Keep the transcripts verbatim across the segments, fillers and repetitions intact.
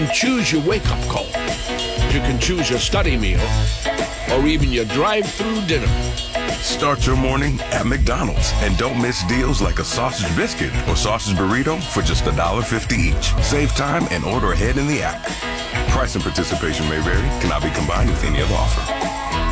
Choose your wake-up call. You can choose your study meal or even your drive-through dinner. Start your morning at McDonald's and don't miss deals like a sausage biscuit or sausage burrito for just one dollar fifty each. Save time and order ahead in the app. Price and participation may vary. Cannot be combined with any other offer.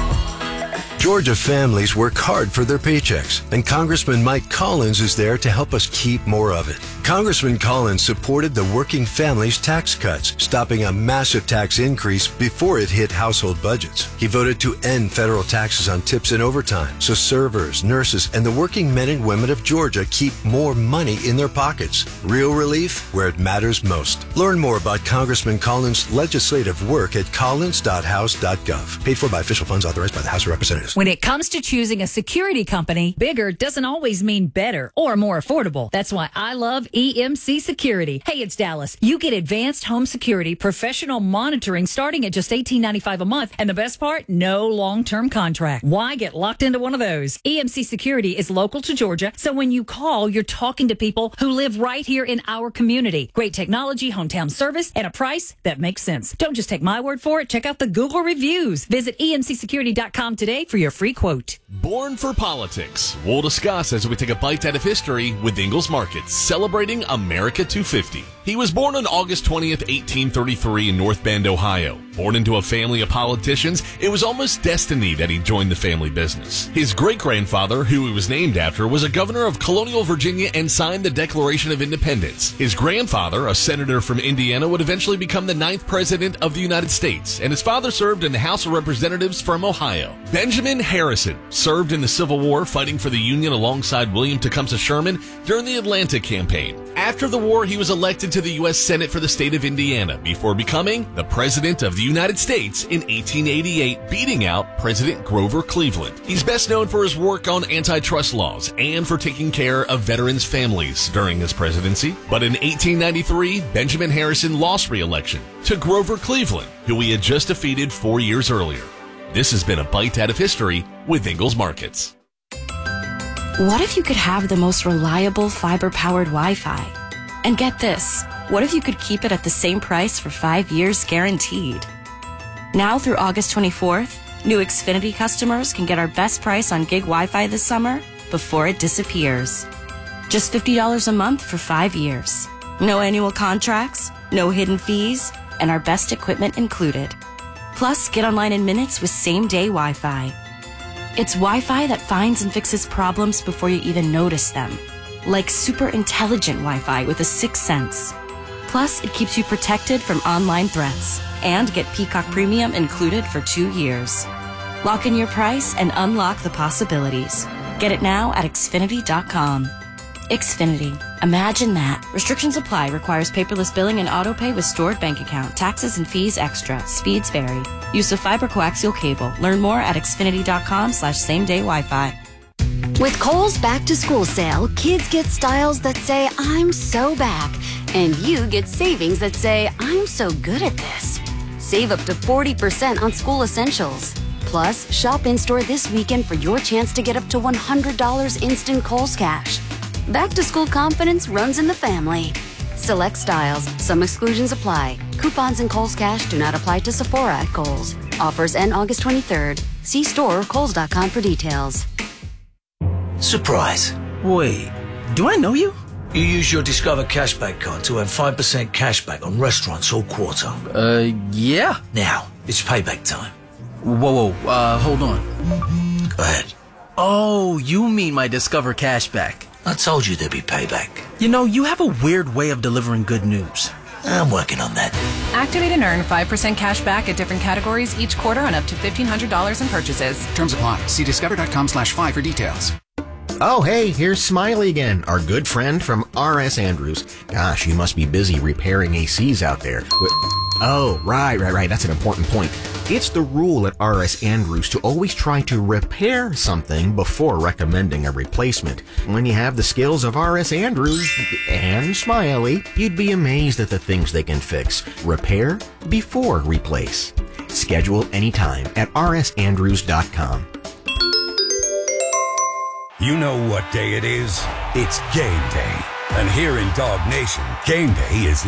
Georgia families work hard for their paychecks, and Congressman Mike Collins is there to help us keep more of it. Congressman Collins supported the working families tax cuts, stopping a massive tax increase before it hit household budgets. He voted to end federal taxes on tips and overtime, so servers, nurses, and the working men and women of Georgia keep more money in their pockets. Real relief where it matters most. Learn more about Congressman Collins' legislative work at collins dot house dot gov. Paid for by official funds authorized by the House of Representatives. When it comes to choosing a security company, bigger doesn't always mean better or more affordable. That's why I love E M C Security. Hey, it's Dallas. You get advanced home security, professional monitoring starting at just eighteen ninety-five a month. And the best part, no long-term contract. Why get locked into one of those? E M C Security is local to Georgia, so when you call, you're talking to people who live right here in our community. Great technology, hometown service, and a price that makes sense. Don't just take my word for it. Check out the Google reviews. Visit E M C security dot com today for your free quote. Born for Politics. We'll discuss as we take a bite out of history with Ingalls Markets, celebrating America two fifty. He was born on August twentieth, eighteen thirty-three in North Bend, Ohio. Born into a family of politicians, it was almost destiny that he joined the family business. His great-grandfather, who he was named after, was a governor of colonial Virginia and signed the Declaration of Independence. His grandfather, a senator from Indiana, would eventually become the ninth president of the United States, and his father served in the House of Representatives from Ohio. Benjamin Harrison served in the Civil War, fighting for the Union alongside William Tecumseh Sherman during the Atlanta campaign. After the war, he was elected to the U S Senate for the state of Indiana before becoming the President of the United States in eighteen eighty-eight, beating out President Grover Cleveland. He's best known for his work on antitrust laws and for taking care of veterans' families during his presidency. But in eighteen ninety-three, Benjamin Harrison lost re-election to Grover Cleveland, who he had just defeated four years earlier. This has been a bite out of history with Ingalls Markets. What if you could have the most reliable fiber-powered Wi-Fi? And get this, what if you could keep it at the same price for five years guaranteed? Now through August twenty-fourth, new Xfinity customers can get our best price on gig Wi-Fi this summer before it disappears. Just fifty dollars a month for five years. No annual contracts, no hidden fees, and our best equipment included. Plus, get online in minutes with same-day Wi-Fi. It's Wi-Fi that finds and fixes problems before you even notice them. Like super intelligent Wi-Fi with a sixth sense. Plus, it keeps you protected from online threats. And get Peacock Premium included for two years. Lock in your price and unlock the possibilities. Get it now at Xfinity dot com. Xfinity. Imagine that. Restrictions apply. Requires paperless billing and auto pay with stored bank account. Taxes and fees extra. Speeds vary. Use of fiber coaxial cable. Learn more at Xfinity dot com slash same day Wi-Fi. With Kohl's Back to School sale, kids get styles that say, I'm so back. And you get savings that say, I'm so good at this. Save up to forty percent on school essentials. Plus, shop in-store this weekend for your chance to get up to one hundred dollars instant Kohl's cash. Back to school confidence runs in the family. Select styles. Some exclusions apply. Coupons and Kohl's cash do not apply to Sephora at Kohl's. Offers end August twenty-third. See store or kohls dot com for details. Surprise. Wait, do I know you? You use your Discover Cashback card to earn five percent cashback on restaurants all quarter. Uh, yeah. Now, it's payback time. Whoa, whoa, uh, hold on. Go ahead. Oh, you mean my Discover Cashback. I told you there'd be payback. You know, you have a weird way of delivering good news. I'm working on that. Activate and earn five percent cash back at different categories each quarter on up to fifteen hundred dollars in purchases. Terms apply. See discover dot com slash five for details. Oh, hey, here's Smiley again, our good friend from R S Andrews. Gosh, you must be busy repairing A Cs out there. Oh, right, right, right. That's an important point. It's the rule at R S Andrews to always try to repair something before recommending a replacement. When you have the skills of R S Andrews and Smiley, you'd be amazed at the things they can fix. Repair before replace. Schedule anytime at r s andrews dot com. You know what day it is? It's game day. And here in Dog Nation, game day is